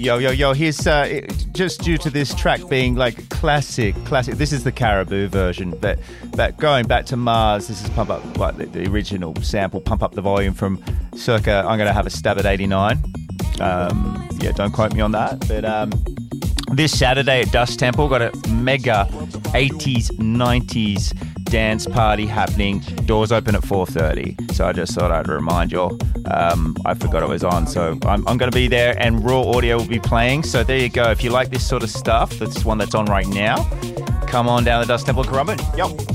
Yo. Here's just due to this track being like classic. This is the Caribou version, but going back to Mars, this is Pump Up, like the original sample, Pump Up the Volume from circa, I'm going to have a stab at 89. Don't quote me on that. But this Saturday at Dust Temple, got a mega 80s, 90s dance party happening. Doors open at 4:30. So I just thought I'd remind you all. I forgot it was on. So I'm going to be there, and Raw Audio will be playing. So there you go. If you like this sort of stuff, that's one that's on right now. Come on down to Dust Temple, Currumbin. Yo.